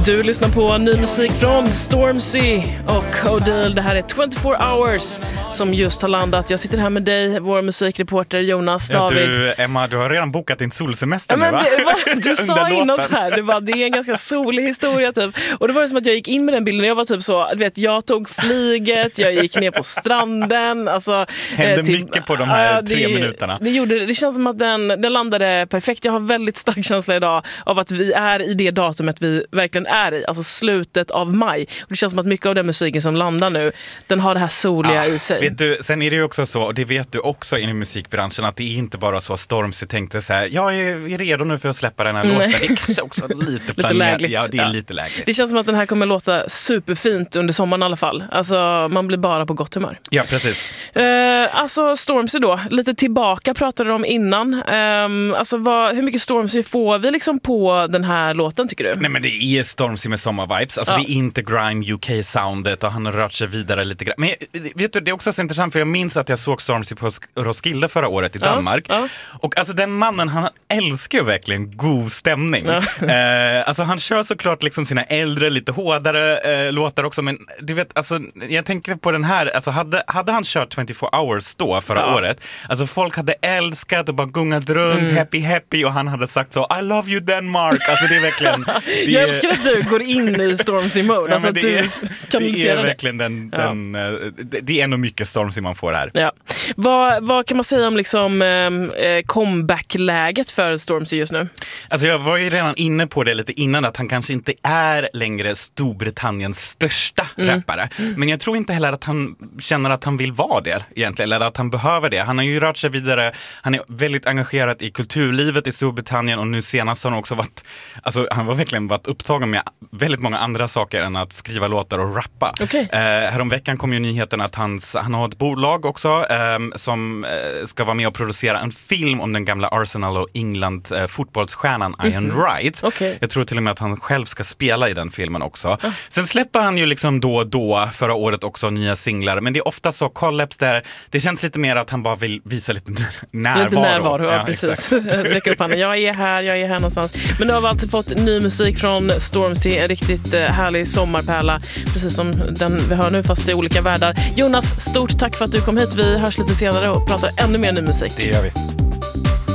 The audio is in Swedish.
Du lyssnar på ny musik från Stormzy och Odile. Det här är 24 Hours som just har landat. Jag sitter här med dig, vår musikreporter Jonas David. Du, Emma, du har redan bokat din solsemester nu, va? Du sa innan så här, det är en ganska solig historia typ. Och det var det som att jag gick in med den bilden. Jag var typ så, du vet, jag tog flyget, jag gick ner på stranden. Alltså, hände mycket på de här 3 minuterna. Det känns som att den landade perfekt. Jag har väldigt stark känsla idag av att vi är i det datumet vi verkligen är i, alltså slutet av maj. Och det känns som att mycket av den musiken som landar nu, den har det här soliga i sig. Vet du, sen är det ju också så, och det vet du också i musikbranschen, att det är inte bara så Stormzy tänkte så här, jag är redo nu för att släppa den här låten. Det är kanske också lite planerat. Ja, det är lite lägligt. Det känns som att den här kommer låta superfint under sommaren i alla fall. Alltså, man blir bara på gott humör. Ja, precis. Alltså, Stormzy då, lite tillbaka pratade de om innan. Alltså, hur mycket Stormzy får vi liksom på den här låten, tycker du? Nej, men det är Stormzy med sommarvibes. Alltså det är inte grime UK-soundet och han har rört sig vidare lite grann. Men vet du, det är också så intressant, för jag minns att jag såg Stormzy på Roskilde förra året i Danmark. Och alltså den mannen, han älskar ju verkligen god stämning. Alltså han kör såklart liksom sina äldre, lite hårdare låtar också. Men du vet, alltså jag tänker på den här, alltså hade han kört 24 Hours då förra året, alltså folk hade älskat och bara gungat runt, happy, och han hade sagt så, I love you Denmark. Alltså det är verkligen... Jag älskar att du går in i Stormzy-mode. Alltså det är verkligen det är ändå mycket Stormzy man får här. Ja. Vad kan man säga om liksom comeback-läget för Stormzy just nu? Alltså jag var ju redan inne på det lite innan, att han kanske inte är längre Storbritanniens största rappare. Men jag tror inte heller att han känner att han vill vara det egentligen, eller att han behöver det. Han har ju rört sig vidare, han är väldigt engagerad i kulturlivet i Storbritannien, och nu senast har han också varit, alltså han var verkligen varit upptagen med väldigt många andra saker än att skriva låtar och rappa. Häromveckan kom ju nyheten att han har ett bolag också som ska vara med och producera en film om den gamla Arsenal och England fotbollsstjärnan Ian Wright. Jag tror till och med att han själv ska spela i den filmen också. Sen släpper han ju liksom då och då förra året också nya singlar, men det är ofta så collabs där det känns lite mer att han bara vill visa lite närvaro. Lite närvaro, ja, precis. Räcker upp handen. Jag är här någonstans. Men nu har vi alltså fått ny musik från Stormzy, en riktigt härlig sommarpärla, precis som den vi hör nu, fast i olika världar. Jonas, stort tack för att du kom hit. Vi hörs lite senare och pratar ännu mer ny musik. Det gör vi.